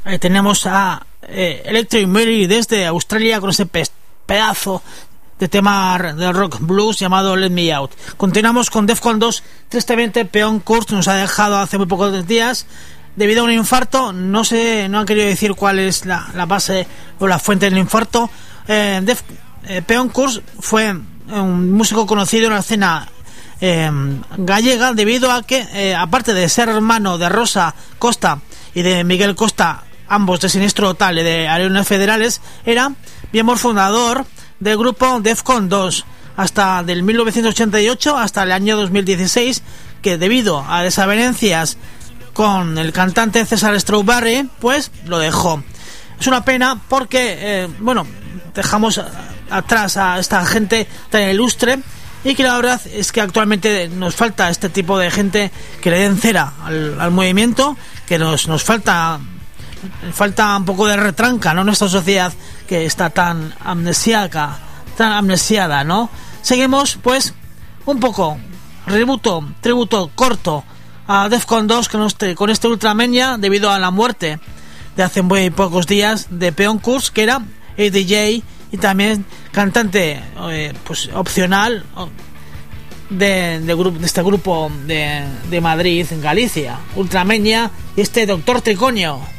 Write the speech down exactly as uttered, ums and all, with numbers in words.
Eh, tenemos a eh, Electric Mary desde Australia con ese pe- pedazo de tema del rock blues llamado Let Me Out. Continuamos con Defcon dos. Tristemente, Peon Kurz nos ha dejado hace muy pocos días debido a un infarto. No sé, no han querido decir cuál es la, la base o la fuente del infarto. Eh, Def, eh, Peon Kurz fue un músico conocido en la escena eh, gallega debido a que, eh, aparte de ser hermano de Rosa Costa y de Miguel Costa, ambos de Sinistro Total y de Aerones Federales, era miembro fundador del grupo Defcon dos hasta del mil novecientos ochenta y ocho hasta el año dos mil dieciséis, que debido a desavenencias con el cantante César Strawberry, pues lo dejó. Es una pena porque, eh, bueno, dejamos atrás a esta gente tan ilustre, y que la verdad es que actualmente nos falta este tipo de gente que le den cera al, al movimiento, que nos, nos falta falta un poco de retranca, ¿no? Nuestra sociedad que está tan amnesiaca, tan amnesiada, ¿no? Seguimos, pues, un poco tributo, tributo corto a Defcon dos con este, con este Ultramania, debido a la muerte de hace muy pocos días de Peon Kurz, que era D J y también cantante eh, pues opcional de, de, grupo, de este grupo de, de Madrid, en Galicia, Ultramania, y este Doctor Triconio.